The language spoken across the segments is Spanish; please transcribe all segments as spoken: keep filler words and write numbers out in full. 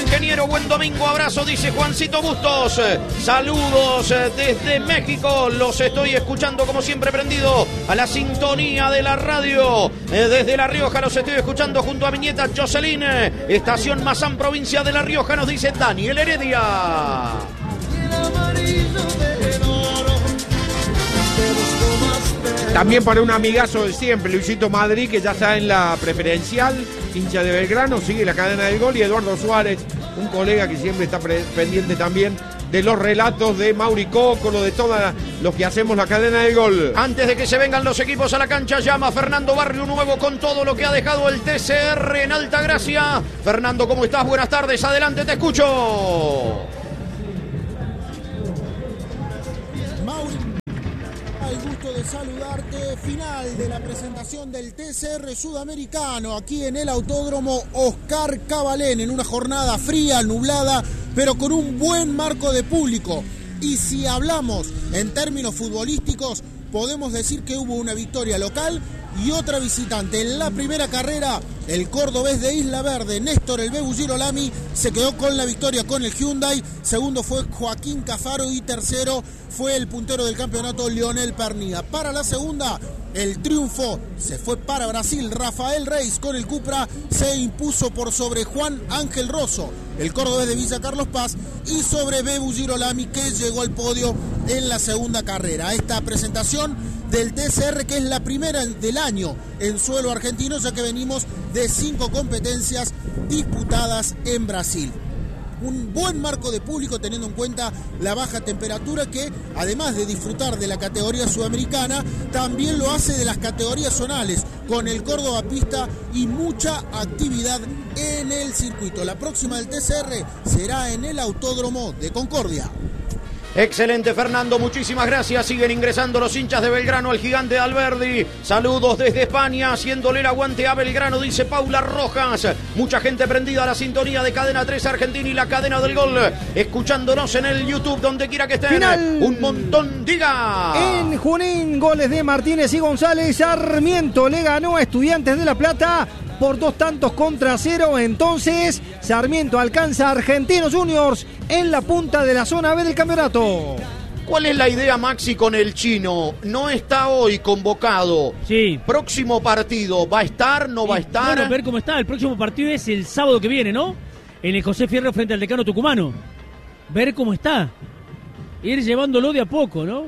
ingeniero. Buen domingo, abrazo, dice Juancito Bustos. Saludos desde México. Los estoy escuchando como siempre prendido a la sintonía de la radio. Desde La Rioja los estoy escuchando junto a mi nieta Jocelyn. Estación Mazán, provincia de La Rioja, nos dice Daniel Heredia. También para un amigazo de siempre, Luisito Madrid, que ya está en la preferencial, hincha de Belgrano, sigue la cadena del gol, y Eduardo Suárez, un colega que siempre está pre- pendiente también de los relatos de Mauri Cócolo, de todos los que hacemos la cadena del gol. Antes de que se vengan los equipos a la cancha, llama Fernando Barrio Nuevo con todo lo que ha dejado el T C R en Altagracia. Fernando, ¿cómo estás? Buenas tardes, adelante, te escucho. De saludarte, final de la presentación del T C R Sudamericano aquí en el Autódromo Oscar Cabalén, en una jornada fría, nublada, pero con un buen marco de público. Y si hablamos en términos futbolísticos, podemos decir que hubo una victoria local y otra visitante. En la primera carrera, el cordobés de Isla Verde, Néstor El Bebu Girolami, se quedó con la victoria con el Hyundai. Segundo fue Joaquín Cafaro y tercero fue el puntero del campeonato, Leonel Pernía. Para la segunda, el triunfo se fue para Brasil. Rafael Reis con el Cupra se impuso por sobre Juan Ángel Rosso, el cordobés de Villa Carlos Paz, y sobre Bebu Girolami, que llegó al podio en la segunda carrera. Esta presentación del T C R, que es la primera del año en suelo argentino, ya que venimos de cinco competencias disputadas en Brasil. Un buen marco de público teniendo en cuenta la baja temperatura, que además de disfrutar de la categoría sudamericana, también lo hace de las categorías zonales, con el Córdoba Pista y mucha actividad en el circuito. La próxima del T C R será en el Autódromo de Concordia. Excelente, Fernando, muchísimas gracias. Siguen ingresando los hinchas de Belgrano al gigante de Alberdi. Saludos desde España, haciéndole el aguante a Belgrano, dice Paula Rojas. Mucha gente prendida a la sintonía de Cadena tres Argentina y la cadena del gol, escuchándonos en el YouTube, donde quiera que estén. Final. Un montón, diga. En Junín, goles de Martínez y González. Sarmiento le ganó a Estudiantes de La Plata por dos tantos contra cero. Entonces Sarmiento alcanza a Argentinos Juniors en la punta de la zona B del campeonato. ¿Cuál es la idea, Maxi, con el chino? No está hoy convocado. Sí. Próximo partido, ¿va a estar? ¿No va a estar? Bueno, ver cómo está. El próximo partido es el sábado que viene, ¿no? En el José Fierro frente al Decano Tucumano. Ver cómo está. Ir llevándolo de a poco, ¿no?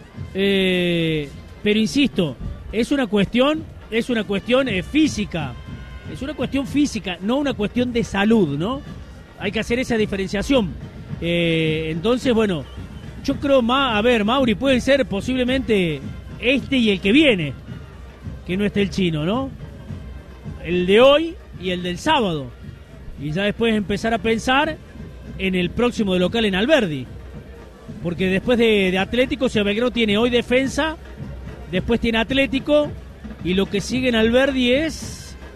Eh, pero insisto, es una cuestión, es una cuestión eh, física. Es una cuestión física, no una cuestión de salud, ¿no? Hay que hacer esa diferenciación. Eh, entonces, bueno, yo creo, ma, a ver, Mauri, puede ser posiblemente este y el que viene, que no esté el chino, ¿no? El de hoy y el del sábado. Y ya después empezar a pensar en el próximo de local en Alberdi. Porque después de, de Atlético, si Belgrano tiene hoy Defensa, después tiene Atlético, y lo que sigue en Alberdi es...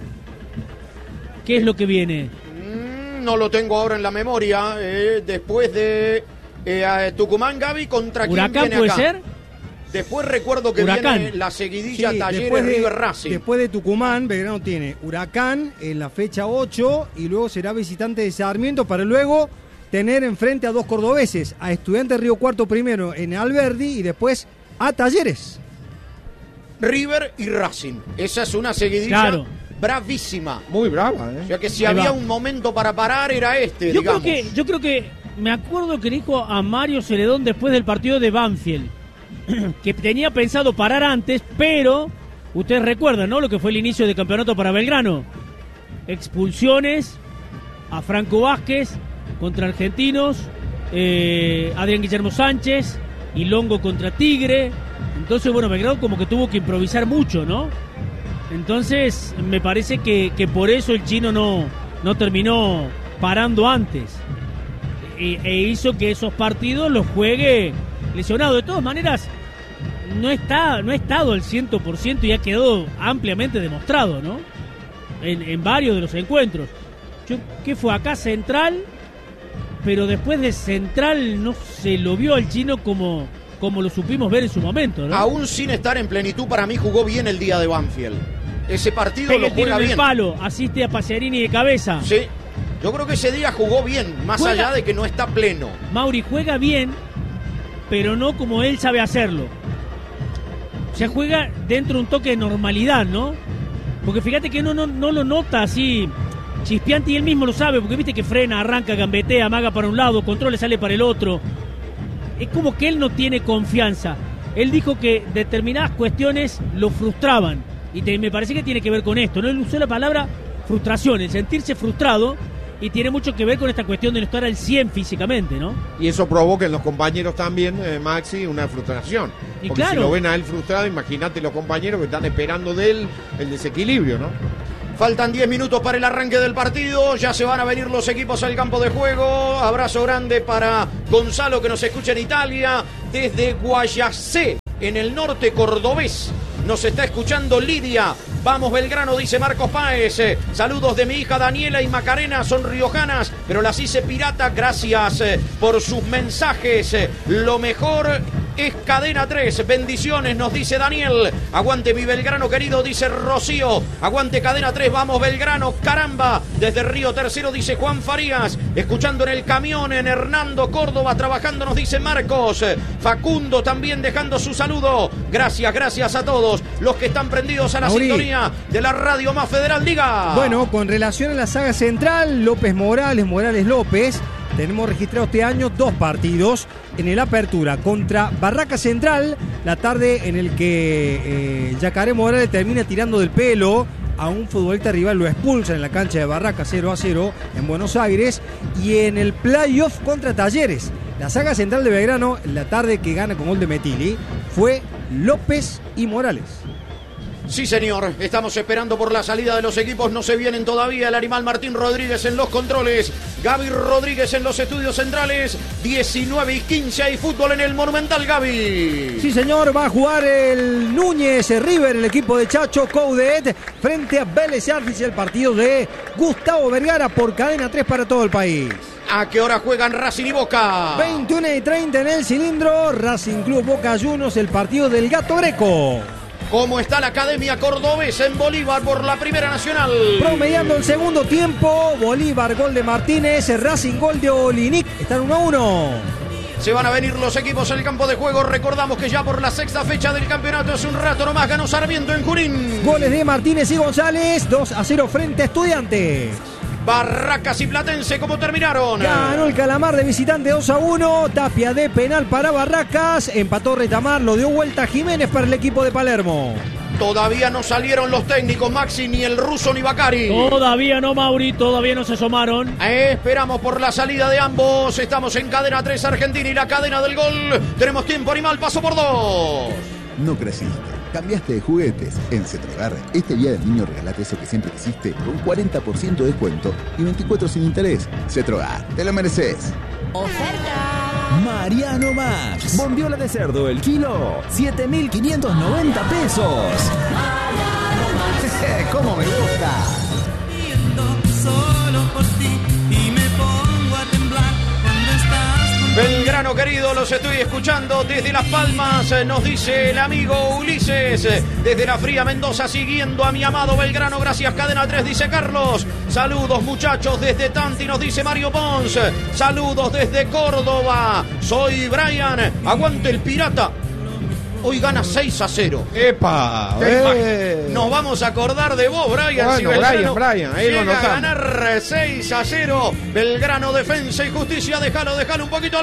¿Qué es lo que viene? Mm, no lo tengo ahora en la memoria. Eh, después de eh, Tucumán, Gaby, ¿contra quién ¿Huracán viene puede acá? ser? Después recuerdo que Huracán. viene la seguidilla Sí, Talleres después de, River Racing. después de Tucumán, Belgrano tiene Huracán en la fecha ocho y luego será visitante de Sarmiento, para luego tener enfrente a dos cordobeses, a Estudiantes Río Cuarto primero en Alberdi y después a Talleres. River y Racing. Esa es una seguidilla Claro. bravísima. Muy brava, ¿eh? O sea que si Ahí había va. un momento para parar era este, Yo digamos. creo que, yo creo que, me acuerdo que dijo a Mario Celedón después del partido de Banfield, que tenía pensado parar antes, pero ustedes recuerdan, ¿no? Lo que fue el inicio del campeonato para Belgrano. Expulsiones a Franco Vázquez contra Argentinos, eh, Adrián Guillermo Sánchez y Longo contra Tigre. Entonces, bueno, Belgrano como que tuvo que improvisar mucho, ¿no? Entonces, me parece que, que por eso el chino no, no terminó parando antes. E, e hizo que esos partidos los juegue lesionado. De todas maneras, no está no ha estado al cien por ciento y ha quedado ampliamente demostrado, ¿no? En, en varios de los encuentros. Yo, ¿qué fue? Acá Central, pero después de Central no se lo vio al chino como, como lo supimos ver en su momento, ¿no? Aún sin estar en plenitud, para mí jugó bien el día de Banfield. Ese partido Pega lo el tiro juega en el bien. palo, asiste a Pacerini de cabeza. Sí. Yo creo que ese día jugó bien, más Juega, allá de que no está pleno. Mauri juega bien, pero no como él sabe hacerlo. O sea, juega dentro de un toque de normalidad, ¿no? Porque fíjate que uno no, no lo nota así chispeante y él mismo lo sabe, porque viste que frena, arranca, gambetea, amaga para un lado, controla, sale para el otro. Es como que él no tiene confianza. Él dijo que determinadas cuestiones lo frustraban. Y te, me parece que tiene que ver con esto, ¿no? Él usó la palabra frustración, el sentirse frustrado. Y tiene mucho que ver con esta cuestión de no estar al cien físicamente, ¿no? Y eso provoca en los compañeros también, eh, Maxi, una frustración. Y Porque claro, si lo ven a él frustrado, imagínate los compañeros que están esperando de él el desequilibrio, ¿no? Faltan diez minutos para el arranque del partido. Ya se van a venir los equipos al campo de juego. Abrazo grande para Gonzalo, que nos escucha en Italia. Desde Guayacé, en el norte cordobés, nos está escuchando Lidia. Vamos Belgrano, dice Marcos Páez. Eh, saludos de mi hija Daniela y Macarena, son riojanas, pero las hice pirata. Gracias eh, por sus mensajes. Eh, lo mejor es Cadena tres. Bendiciones, nos dice Daniel. Aguante mi Belgrano querido, dice Rocío. Aguante Cadena tres, vamos Belgrano, caramba. Desde Río Tercero, dice Juan Farías. Escuchando en el camión, en Hernando Córdoba, trabajando, nos dice Marcos. Eh, Facundo también dejando su saludo. Gracias, gracias a todos los que están prendidos a la Mauri. sintonía de la Radio Más Federal. Diga. Bueno, con relación a la saga central, López Morales, Morales López, tenemos registrado este año dos partidos en el Apertura contra Barraca Central, la tarde en el que eh, Yacaré Morales termina tirando del pelo a un futbolista rival, lo expulsa en la cancha de Barraca cero a cero en Buenos Aires, y en el playoff contra Talleres. La saga central de Belgrano, en la tarde que gana con gol de Metilli, fue López y Morales. Sí, señor. Estamos esperando por la salida de los equipos. No se vienen todavía. El animal Martín Rodríguez en los controles. Gaby Rodríguez en los estudios centrales. diecinueve y quince. Hay fútbol en el Monumental, Gaby. Sí, señor. Va a jugar el Núñez River, el equipo de Chacho Coudet, frente a Vélez Arfield, el partido de Gustavo Vergara por Cadena tres para todo el país. ¿A qué hora juegan Racing y Boca? veintiuno y treinta en el cilindro. Racing Club Boca Juniors, el partido del Gato Greco. ¿Cómo está la Academia Cordobesa en Bolívar por la Primera Nacional? Promediando el segundo tiempo, Bolívar gol de Martínez, Racing gol de Olinic, están uno a uno. Se van a venir los equipos al campo de juego. Recordamos que ya por la sexta fecha del campeonato, hace un rato nomás ganó Sarmiento en Junín. Goles de Martínez y González, dos a cero frente a Estudiantes. Barracas y Platense, ¿cómo terminaron? Ganó el Calamar de visitante dos a uno. Tapia de penal para Barracas. Empató Retamar, lo dio vuelta Jiménez para el equipo de Palermo. Todavía no salieron los técnicos, Maxi, ni el ruso ni Bacari. Todavía no, Mauri, todavía no se asomaron. Eh, esperamos por la salida de ambos. Estamos en Cadena tres Argentina y la cadena del gol. Tenemos tiempo animal, paso por dos. No creciste, cambiaste de juguetes. En Cetrogar, este día del niño regalate eso que siempre quisiste con cuarenta por ciento de descuento y veinticuatro sin interés. Cetrogar, te lo mereces. ¡Oferta! Mariano Max. Bondiola de cerdo el kilo, siete mil quinientos noventa pesos. ¿Cómo me gusta? Solo por ti y me pongo a temblar cuando estás. Belgrano querido, los estoy escuchando desde Las Palmas, nos dice el amigo Ulises. Desde la fría Mendoza, siguiendo a mi amado Belgrano, gracias Cadena tres, dice Carlos. Saludos muchachos desde Tanti, nos dice Mario Pons. Saludos desde Córdoba, soy Brian, aguante el Pirata. Hoy gana seis a cero. ¡Epa! Eh. Nos vamos a acordar de vos, Brian. Bueno, si Belgrano Brian, Brian, ahí lo llega a anotamos. ganar seis a cero. Belgrano, Defensa y Justicia. Déjalo, déjalo un poquito al